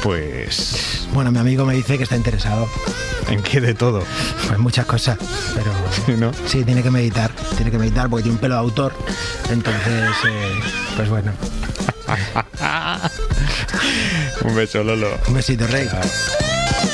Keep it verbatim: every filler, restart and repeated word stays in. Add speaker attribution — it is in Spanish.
Speaker 1: Pues...
Speaker 2: Bueno, mi amigo me dice que está interesado.
Speaker 1: ¿En qué de todo?
Speaker 2: Pues muchas cosas, pero...
Speaker 1: ¿Sí, no?
Speaker 2: Sí, tiene que meditar, tiene que meditar porque tiene un pelo de autor. Entonces, eh, pues bueno.
Speaker 1: Un beso, Lolo.
Speaker 2: Un besito, Rey.
Speaker 1: Chao.